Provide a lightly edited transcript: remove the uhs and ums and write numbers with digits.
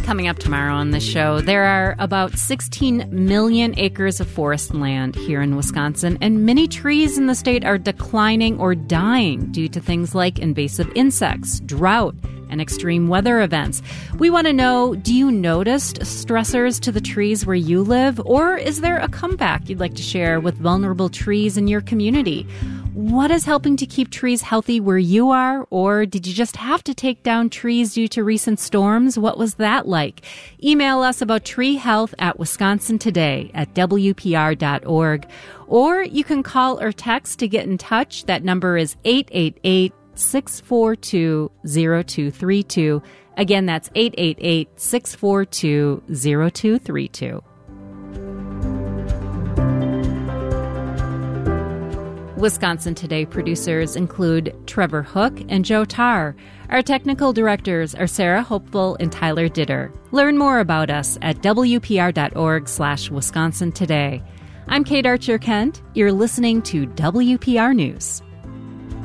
Coming up tomorrow on the show, there are about 16 million acres of forest land here in Wisconsin, and many trees in the state are declining or dying due to things like invasive insects, drought, and extreme weather events. We want to know, do you notice stressors to the trees where you live, or is there a comeback you'd like to share with vulnerable trees in your community? What is helping to keep trees healthy where you are? Or did you just have to take down trees due to recent storms? What was that like? Email us about tree health at wisconsintoday@wpr.org. Or you can call or text to get in touch. That number is 888-642-0232. Again, that's 888-642-0232. Wisconsin Today producers include Trevor Hook and Joe Tarr. Our technical directors are Sarah Hopeful and Tyler Ditter. Learn more about us at wpr.org/Wisconsin Today. I'm Kate Archer-Kent. You're listening to WPR News.